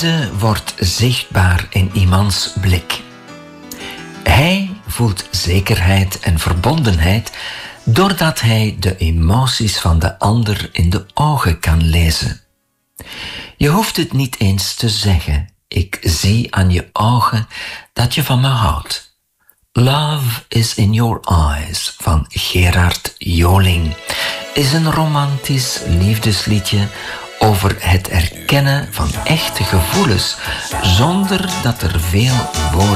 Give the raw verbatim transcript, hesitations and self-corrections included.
liefde wordt zichtbaar in iemands blik. Hij voelt zekerheid en verbondenheid doordat hij de emoties van de ander in de ogen kan lezen. Je hoeft het niet eens te zeggen. Ik zie aan je ogen dat je van me houdt. Love is in your eyes van Gerard Joling is een romantisch liefdesliedje over het erkennen van echte gevoelens zonder dat er veel woorden